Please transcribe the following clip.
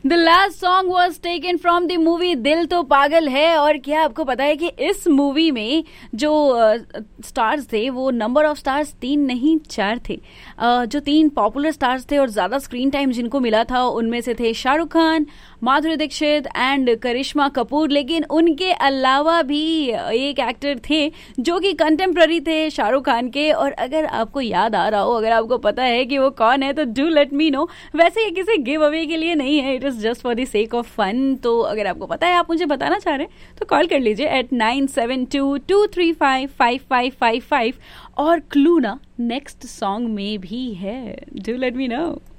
The last song was taken from the movie दिल तो पागल है। और क्या आपको पता है कि इस मूवी में जो स्टार्स थे वो नंबर ऑफ स्टार्स 3 नहीं 4 थे। जो 3 पॉपुलर स्टार्स थे और ज्यादा स्क्रीन टाइम जिनको मिला था उनमें से थे शाहरुख खान, माधुरी दीक्षित एंड करिश्मा कपूर। लेकिन उनके अलावा भी एक एक्टर थे जो कि कंटेम्प्ररी थे शाहरुख खान के। और अगर आपको याद आ रहा हो, अगर आपको पता है कि वो कौन है, तो डू लेट मी नो। वैसे ये किसी गिव अवे के लिए नहीं है, it is just for the sake of fun. तो अगर आपको पता है, आप मुझे बताना चाह रहे हैं, तो कॉल कर लीजिए एट 9722355555। और क्लू ना नेक्स्ट सॉन्ग में भी है, डू लेट मी नो।